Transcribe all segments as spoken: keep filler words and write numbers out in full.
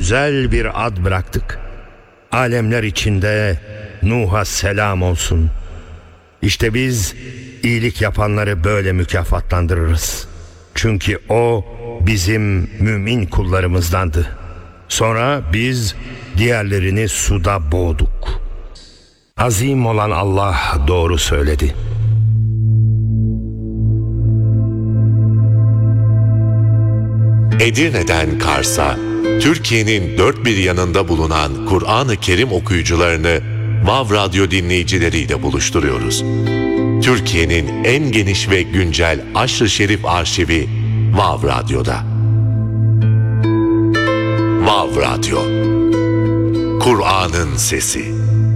güzel bir ad bıraktık. Alemler içinde Nuh'a selam olsun. İşte biz iyilik yapanları böyle mükafatlandırırız. Çünkü o bizim mümin kullarımızdandı. Sonra biz diğerlerini suda boğduk. Azim olan Allah doğru söyledi. Edirne'den Kars'a, Türkiye'nin dört bir yanında bulunan Kur'an-ı Kerim okuyucularını Vav Radyo dinleyicileriyle buluşturuyoruz. Türkiye'nin en geniş ve güncel Aşr-ı Şerif arşivi Vav Radyo'da. Vav Radyo, Kur'an'ın sesi.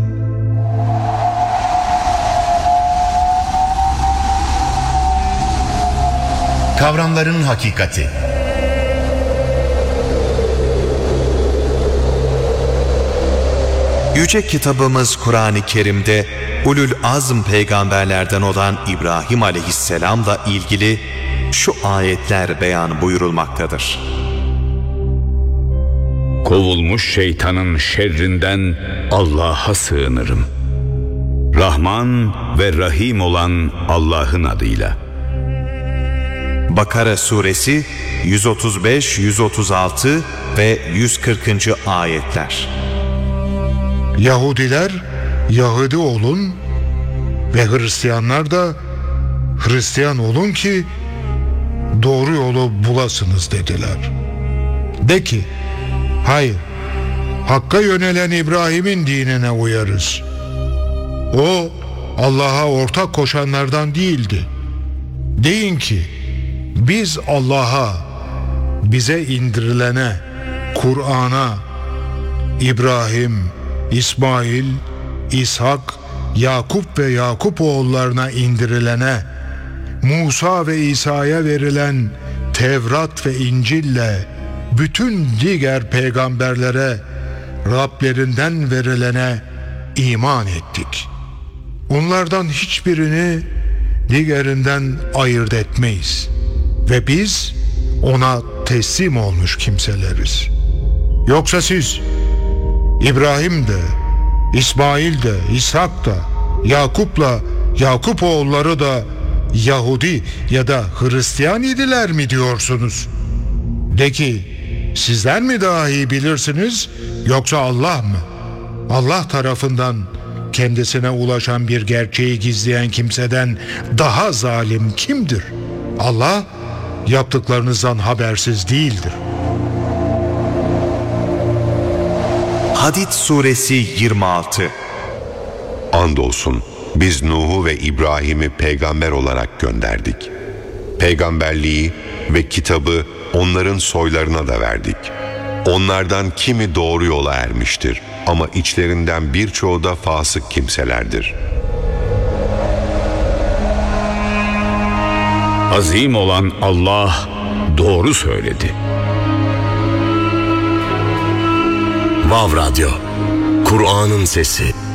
Kavramların hakikati. Yüce kitabımız Kur'an-ı Kerim'de Ulul Azm peygamberlerden olan İbrahim aleyhisselamla ilgili şu ayetler beyan buyurulmaktadır. Kovulmuş şeytanın şerrinden Allah'a sığınırım. Rahman ve Rahim olan Allah'ın adıyla. Bakara suresi yüz otuz beş, yüz otuz altı ve yüz kırkıncı ayetler. Yahudiler Yahudi olun ve Hristiyanlar da Hristiyan olun ki doğru yolu bulasınız dediler. De ki, hayır, Hakk'a yönelen İbrahim'in dinine uyarız. O Allah'a ortak koşanlardan değildi. Deyin ki, biz Allah'a, bize indirilene, Kur'an'a, İbrahim, İsmail, İshak, Yakup ve Yakup oğullarına indirilene, Musa ve İsa'ya verilen Tevrat ve İncil'le bütün diğer peygamberlere Rablerinden verilene iman ettik. Onlardan hiçbirini diğerinden ayırt etmeyiz ve biz ona teslim olmuş kimseleriz. Yoksa siz İbrahim de, İsmail de, İshak da, Yakup'la Yakup oğulları da Yahudi ya da Hristiyan idiler mi diyorsunuz? De ki, sizler mi daha iyi bilirsiniz yoksa Allah mı? Allah tarafından kendisine ulaşan bir gerçeği gizleyen kimseden daha zalim kimdir? Allah yaptıklarınızdan habersiz değildir. Hadid suresi yirmi altı. Andolsun biz Nuh'u ve İbrahim'i peygamber olarak gönderdik. Peygamberliği ve kitabı onların soylarına da verdik. Onlardan kimi doğru yola ermiştir ama içlerinden birçoğu da fasık kimselerdir. Azim olan Allah doğru söyledi. Vav Radyo, Kur'an'ın sesi.